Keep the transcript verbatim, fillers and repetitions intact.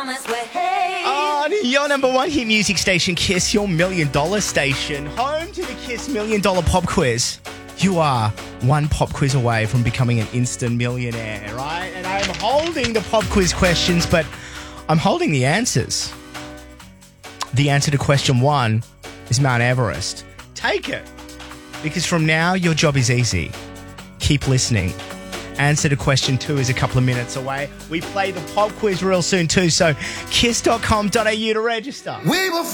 On your number one hit music station, Kiss, your million dollar station, home to the Kiss Million Dollar Pop Quiz. You are one pop quiz away from becoming an instant millionaire, right? And I'm holding the pop quiz questions, but I'm holding the answers. The answer to question one is Mount Everest. Take it, because from now, your job is easy. Keep listening. Answer to question two is a couple of minutes away. We play the pop quiz real soon too, so kiss dot com dot a u to register. We will